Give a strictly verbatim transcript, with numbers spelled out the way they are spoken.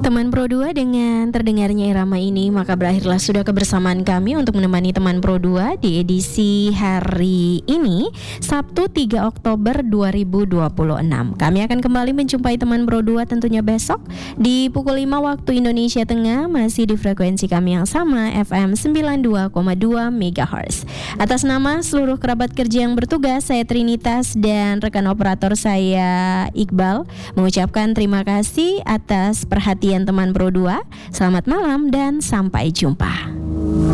Teman Pro dua, dengan terdengarnya irama ini maka berakhirlah sudah kebersamaan kami untuk menemani Teman Pro dua di edisi hari ini, Sabtu tiga Oktober dua ribu dua puluh enam. Kami akan kembali menjumpai Teman Pro dua tentunya besok di pukul lima waktu Indonesia Tengah, masih di frekuensi kami yang sama F M sembilan puluh dua koma dua megahertz. Atas nama seluruh kerabat kerja yang bertugas, saya Trinitas dan rekan operator saya Iqbal mengucapkan terima kasih atas perhatian Teman Pro dua. Selamat malam dan sampai jumpa.